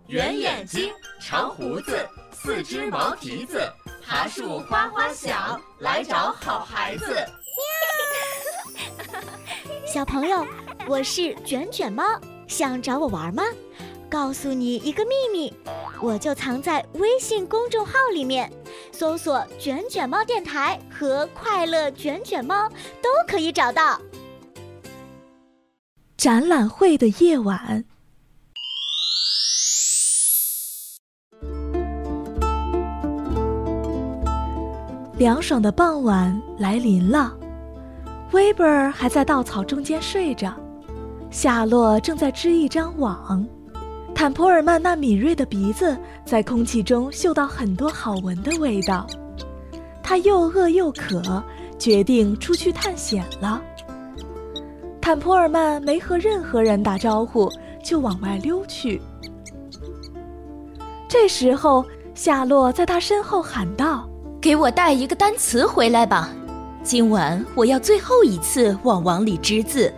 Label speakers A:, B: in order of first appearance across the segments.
A: 圆眼睛，长胡子，四只毛蹄子，爬树哗哗响，来找好孩子。
B: 小朋友，我是卷卷猫，想找我玩吗？告诉你一个秘密，我就藏在微信公众号里面，搜索卷卷猫电台和快乐卷卷猫都可以找到。
C: 展览会的夜晚，凉爽的傍晚来临了，威伯尔还在稻草中间睡着，夏洛正在织一张网，坦普尔曼那敏锐的鼻子在空气中嗅到很多好闻的味道，他又饿又渴，决定出去探险了。坦普尔曼没和任何人打招呼，就往外溜去。这时候，夏洛在他身后喊道：“
D: 给我带一个单词回来吧，今晚我要最后一次往网里织字。”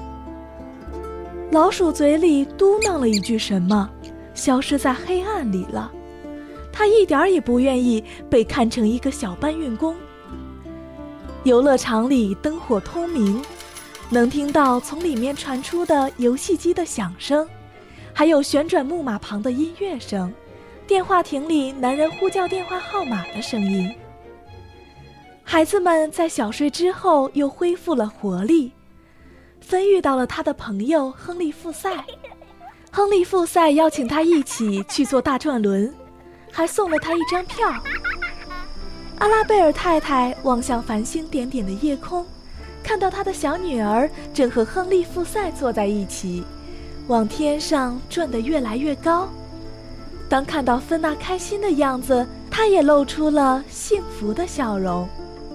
C: 老鼠嘴里嘟囔了一句什么，消失在黑暗里了。他一点也不愿意被看成一个小搬运工。游乐场里灯火通明，能听到从里面传出的游戏机的响声，还有旋转木马旁的音乐声，电话亭里男人呼叫电话号码的声音。孩子们在小睡之后又恢复了活力。芬遇到了他的朋友亨利·富塞，亨利·富塞邀请他一起去坐大转轮，还送了他一张票。阿拉贝尔太太望向繁星点点的夜空，看到她的小女儿正和亨利·富塞坐在一起，往天上转得越来越高。当看到芬娜开心的样子，她也露出了幸福的笑容。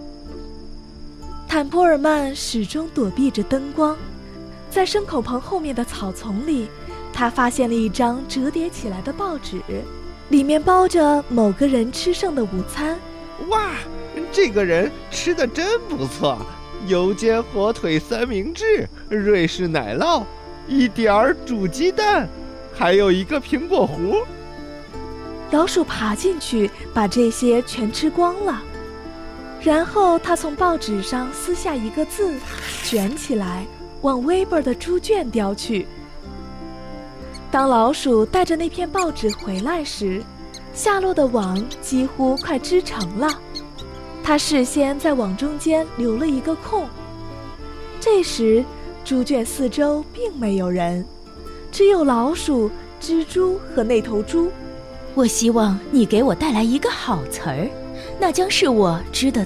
C: 坦普尔曼始终躲避着灯光，在牲口棚后面的草丛里，他发现了一张折叠起来的报纸，里面包着某个人吃剩的午餐。
E: 哇，这个人吃得真不错，油煎火腿三明治，瑞士奶酪，一点儿煮鸡蛋，还有一个苹果核。
C: 老鼠爬进去，把这些全吃光了。然后他从报纸上撕下一个字，卷起来往威伯的猪圈叼去。当老鼠带着那片报纸回来时，夏洛的网几乎快织成了，他事先在网中间留了一个空。这时猪圈四周并没有人，只有老鼠、蜘蛛和那头猪。
D: 我希望你给我带来一个好词儿，那将是我织的